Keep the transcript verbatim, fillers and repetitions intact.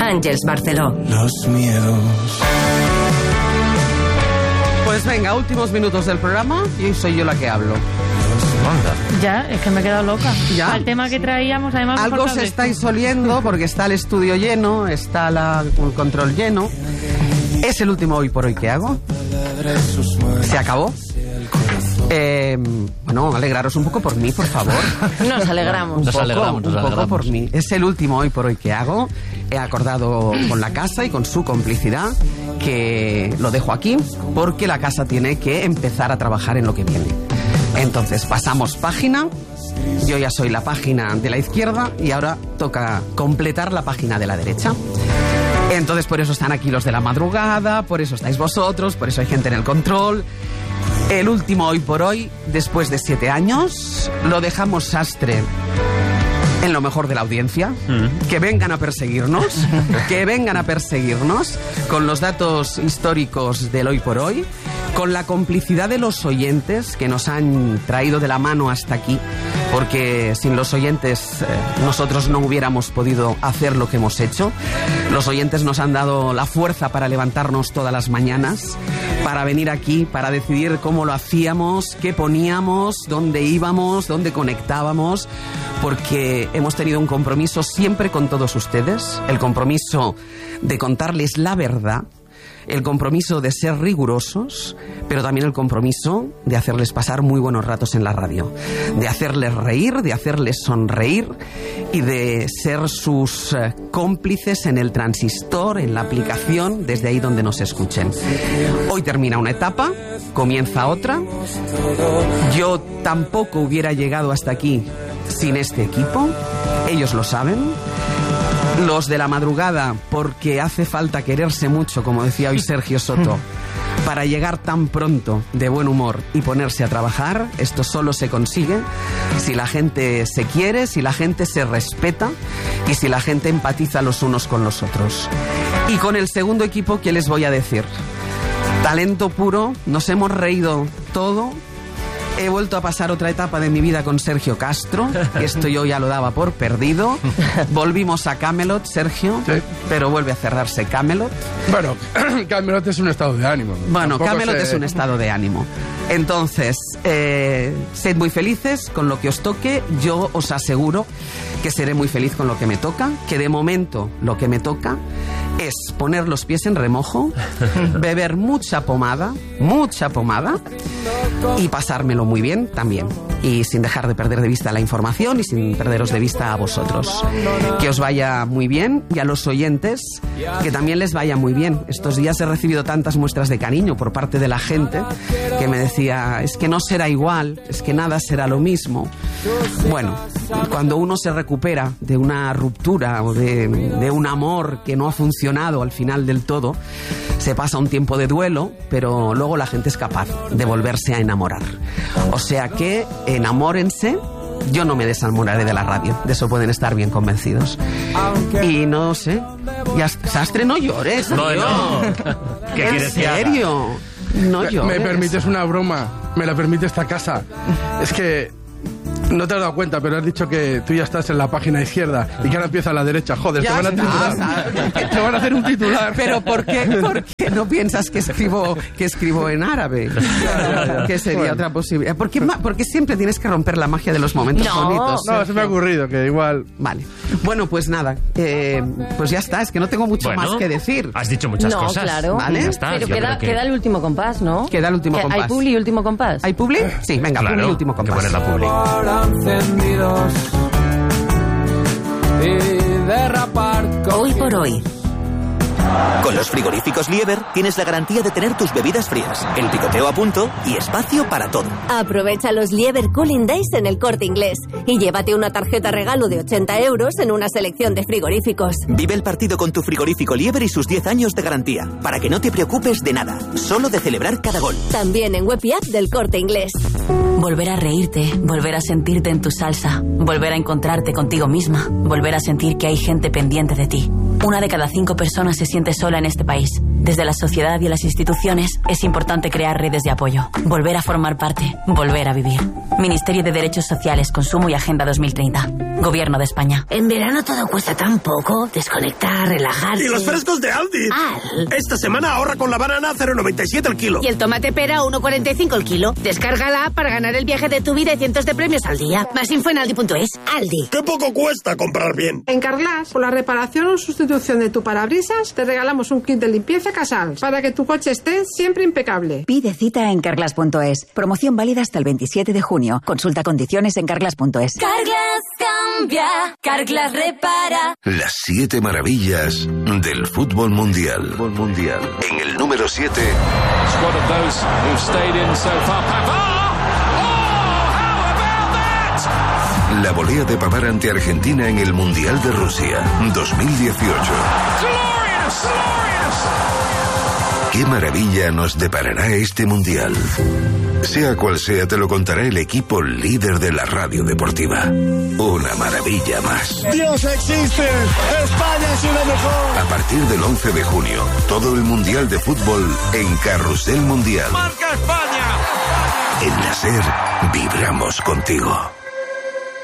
Àngels Barceló. Los miedos. Pues venga, últimos minutos del programa y hoy soy yo la que hablo. Ya, es que me he quedado loca. ¿Ya? Al tema que traíamos, además... Algo se estáis oliendo porque está el estudio lleno, está la, el control lleno. Es el último hoy por hoy que hago. Se acabó. Eh, bueno, alegraros un poco por mí, por favor. Nos alegramos. Un Nos poco, alegramos, nos un poco alegramos. por mí. Es el último hoy por hoy que hago. He acordado con la casa y con su complicidad que lo dejo aquí porque la casa tiene que empezar a trabajar en lo que viene. Entonces pasamos página. Yo ya soy la página de la izquierda y ahora toca completar la página de la derecha. Entonces por eso están aquí los de la madrugada, por eso estáis vosotros, por eso hay gente en el control. El último hoy por hoy, después de siete años, lo dejamos sastre en lo mejor de la audiencia. Mm. Que vengan a perseguirnos, que vengan a perseguirnos con los datos históricos del hoy por hoy, con la complicidad de los oyentes que nos han traído de la mano hasta aquí, porque sin los oyentes eh, nosotros no hubiéramos podido hacer lo que hemos hecho. Los oyentes nos han dado la fuerza para levantarnos todas las mañanas, para venir aquí, para decidir cómo lo hacíamos, qué poníamos, dónde íbamos, dónde conectábamos, porque hemos tenido un compromiso siempre con todos ustedes, el compromiso de contarles la verdad, el compromiso de ser rigurosos, pero también el compromiso de hacerles pasar muy buenos ratos en la radio, de hacerles reír, de hacerles sonreír y de ser sus eh, cómplices en el transistor, en la aplicación, desde ahí donde nos escuchen. Hoy termina una etapa, comienza otra. Yo tampoco hubiera llegado hasta aquí sin este equipo, ellos lo saben. Los de la madrugada, porque hace falta quererse mucho, como decía hoy Sergio Soto, para llegar tan pronto de buen humor y ponerse a trabajar. Esto solo se consigue si la gente se quiere, si la gente se respeta y si la gente empatiza los unos con los otros. Y con el segundo equipo, ¿qué les voy a decir? Talento puro, nos hemos reído todo. He vuelto a pasar otra etapa de mi vida con Sergio Castro, que esto yo ya lo daba por perdido. Volvimos a Camelot, Sergio, sí. Pero vuelve a cerrarse Camelot. Bueno, Camelot es un estado de ánimo. Bueno, Tampoco Camelot se... es un estado de ánimo. Entonces, eh, sed muy felices con lo que os toque. Yo os aseguro que seré muy feliz con lo que me toca, que de momento lo que me toca es poner los pies en remojo, beber mucha pomada, mucha pomada, y pasármelo muy bien también. Y sin dejar de perder de vista la información y sin perderos de vista a vosotros. Que os vaya muy bien y a los oyentes que también les vaya muy bien. Estos días he recibido tantas muestras de cariño por parte de la gente que me decía, es que no será igual, es que nada será lo mismo. Bueno, cuando uno se recupera de una ruptura o de, de un amor que no ha funcionado al final del todo, se pasa un tiempo de duelo, pero luego la gente es capaz de volverse a enamorar. O sea que enamórense. Yo no me desenamoraré de la radio, de eso pueden estar bien convencidos. Y no sé, ya, Sastre, no llores. No, no. ¿Qué ¿En quieres que haga? serio? No Me, llores. me permites una broma, me la permite esta casa. Es que no te has dado cuenta, pero has dicho que tú ya estás en la página izquierda y que ahora empieza a la derecha. Joder, Ya te van a estás, titular. Te van a hacer un titular. Pero ¿por qué, por qué no piensas que escribo, que escribo en árabe? Que sería Bueno. otra posibilidad. ¿Por qué, ma- por qué siempre tienes que romper la magia de los momentos No, bonitos? No, se me ha ocurrido que igual... Vale. Bueno, pues nada. Eh, pues ya está. Es que no tengo mucho Bueno, más que decir. Has dicho muchas No, cosas. claro. Vale. Ya está, Pero yo queda, creo que- queda el último compás, ¿no? Queda el último Que- compás. ¿Hay publi y último compás? ¿Hay publi? Sí, venga, Claro, publi y último hay que compás. poner la publi. Ahora encendidos y derrapar con... Hoy por hoy. Con los frigoríficos Lieber tienes la garantía de tener tus bebidas frías, el picoteo a punto y espacio para todo. Aprovecha los Lieber Cooling Days en el Corte Inglés y llévate una tarjeta regalo de ochenta euros en una selección de frigoríficos. Vive el partido con tu frigorífico Lieber y sus diez años de garantía, para que no te preocupes de nada, solo de celebrar cada gol. También en web y app del Corte Inglés. Volver a reírte, volver a sentirte en tu salsa, volver a encontrarte contigo misma, volver a sentir que hay gente pendiente de ti. Una de cada cinco personas se siente sola en este país. Desde la sociedad y las instituciones es importante crear redes de apoyo, volver a formar parte, volver a vivir. Ministerio de Derechos Sociales, Consumo y Agenda dos mil treinta. Gobierno de España. En verano todo cuesta tan poco. Desconectar, relajarse. Y los frescos de Aldi. Al. Esta semana ahorra con la banana a cero coma noventa y siete el kilo. Y el tomate pera a uno coma cuarenta y cinco el kilo. Descarga la app para ganar el viaje de tu vida y cientos de premios al día. Más info en aldi punto es. Aldi. ¡Qué poco cuesta comprar bien! En Carglass, por la reparación o sustitución de tu parabrisas, te regalamos un kit de limpieza Casals para que tu coche esté siempre impecable. Pide cita en carglass punto es. Promoción válida hasta el veintisiete de junio. Consulta condiciones en carglass punto es. Carglass cambia, Carglass repara. Las siete maravillas del fútbol mundial. Fútbol mundial. En el número siete. Squad of those who've stayed in so far. Pavard! Oh, how about that? La volea de Pavard ante Argentina en el Mundial de Rusia dos mil dieciocho. Glorious, glorious. ¿Qué maravilla nos deparará este Mundial? Sea cual sea, te lo contará el equipo líder de la radio deportiva. Una maravilla más. ¡Dios existe! ¡España es una mejor! A partir del once de junio, todo el Mundial de Fútbol en Carrusel Mundial. ¡Marca España! En la SER, vibramos contigo.